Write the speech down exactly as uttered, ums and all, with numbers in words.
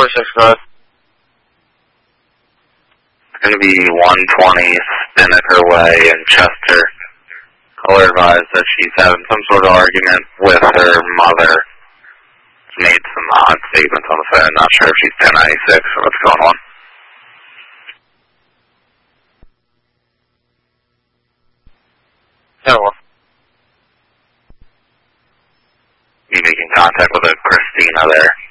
four six five. It's going to be one twenty Spinnaker Way in Chester. Caller advised that she's having some sort of argument with her mother. She's made some odd statements on the phone. Not sure if she's ten ninety-six or what's going on. Hello. You making contact with a Christina there?